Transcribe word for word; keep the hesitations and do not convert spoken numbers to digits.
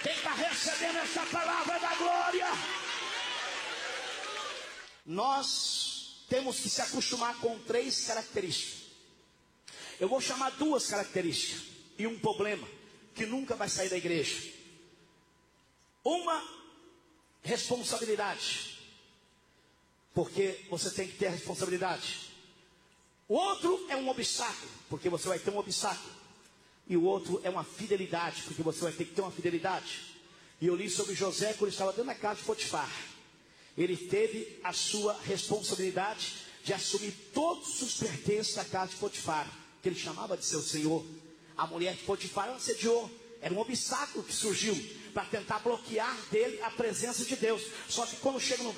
Quem está recebendo essa palavra da glória? Nós temos que se acostumar com três características. Eu vou chamar duas características e um problema que nunca vai sair da igreja. Uma, responsabilidade, porque você tem que ter a responsabilidade. O outro é um obstáculo, porque você vai ter um obstáculo. E o outro é uma fidelidade, porque você vai ter que ter uma fidelidade. E eu li sobre José quando ele estava dentro da casa de Potifar. Ele teve a sua responsabilidade de assumir todos os pertences da casa de Potifar, que ele chamava de seu senhor. A mulher de Potifar o assediou. Era um obstáculo que surgiu para tentar bloquear dele a presença de Deus. Só que quando chega no